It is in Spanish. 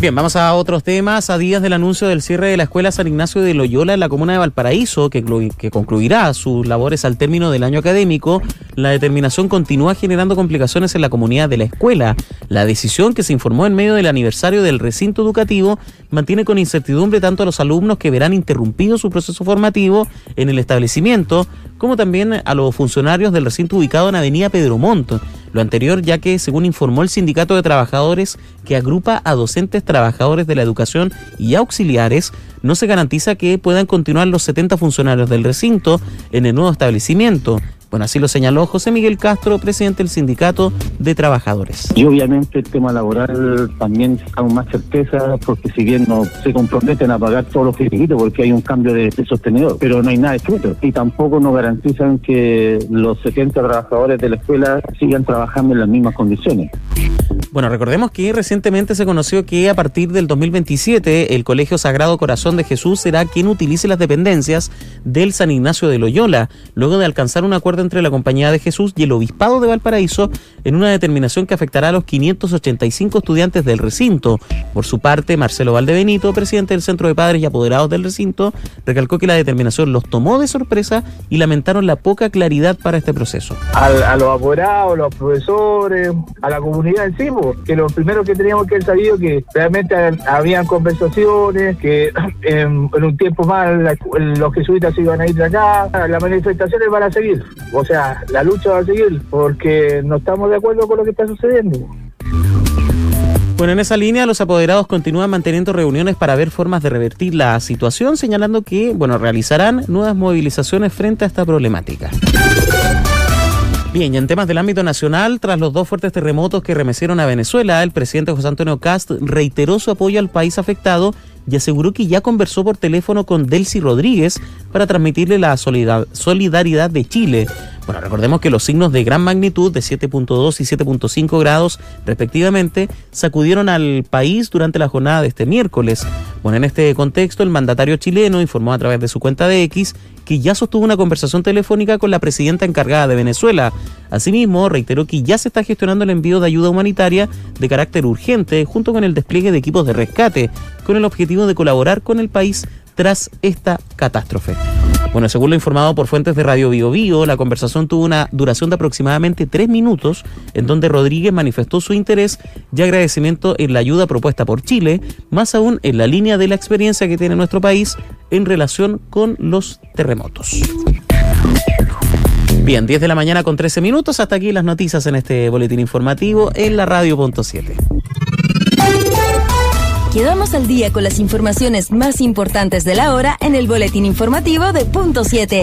Bien, vamos a otros temas. A días del anuncio del cierre de la Escuela San Ignacio de Loyola en la comuna de Valparaíso, que concluirá sus labores al término del año académico, la determinación continúa generando complicaciones en la comunidad de la escuela. La decisión, que se informó en medio del aniversario del recinto educativo, mantiene con incertidumbre tanto a los alumnos que verán interrumpido su proceso formativo en el establecimiento, como también a los funcionarios del recinto ubicado en Avenida Pedro Montt. Lo anterior, ya que, según informó el Sindicato de Trabajadores, que agrupa a docentes, trabajadores de la educación y auxiliares, no se garantiza que puedan continuar los 70 funcionarios del recinto en el nuevo establecimiento. Bueno, así lo señaló José Miguel Castro, presidente del Sindicato de Trabajadores. Y obviamente el tema laboral también con más certeza, porque si bien no se comprometen a pagar todos los finiquitos porque hay un cambio de sostenedor, pero no hay nada escrito. Y tampoco nos garantizan que los 70 trabajadores de la escuela sigan trabajando en las mismas condiciones. Bueno, recordemos que recientemente se conoció que a partir del 2027 el Colegio Sagrado Corazón de Jesús será quien utilice las dependencias del San Ignacio de Loyola, luego de alcanzar un acuerdo entre la Compañía de Jesús y el Obispado de Valparaíso en una determinación que afectará a los 585 estudiantes del recinto. Por su parte, Marcelo Valdebenito, presidente del Centro de Padres y Apoderados del recinto, recalcó que la determinación los tomó de sorpresa y lamentaron la poca claridad para este proceso. A los apoderados, los profesores, a la comunidad en sí, que lo primero que teníamos que haber sabido que realmente habían conversaciones, que en un tiempo más los jesuitas se iban a ir de acá, las manifestaciones van a seguir, o sea, la lucha va a seguir, porque no estamos de acuerdo con lo que está sucediendo. Bueno, en esa línea, los apoderados continúan manteniendo reuniones para ver formas de revertir la situación, señalando que, realizarán nuevas movilizaciones frente a esta problemática. Bien, y en temas del ámbito nacional, tras los 2 fuertes terremotos que remecieron a Venezuela, el presidente José Antonio Kast reiteró su apoyo al país afectado y aseguró que ya conversó por teléfono con Delcy Rodríguez para transmitirle la solidaridad de Chile. Bueno, recordemos que los signos de gran magnitud de 7.2 y 7.5 grados respectivamente sacudieron al país durante la jornada de este miércoles. Bueno, en este contexto, el mandatario chileno informó a través de su cuenta de X que ya sostuvo una conversación telefónica con la presidenta encargada de Venezuela. Asimismo, reiteró que ya se está gestionando el envío de ayuda humanitaria de carácter urgente junto con el despliegue de equipos de rescate, con el objetivo de colaborar con el país tras esta catástrofe. Bueno, según lo informado por fuentes de Radio Bio Bio, la conversación tuvo una duración de aproximadamente 3 minutos, en donde Rodríguez manifestó su interés y agradecimiento en la ayuda propuesta por Chile, más aún en la línea de la experiencia que tiene nuestro país en relación con los terremotos. Bien, 10 de la mañana con 13 minutos, hasta aquí las noticias en este boletín informativo en la Radio.7. Quedamos al día con las informaciones más importantes de la hora en el boletín informativo de Punto 7.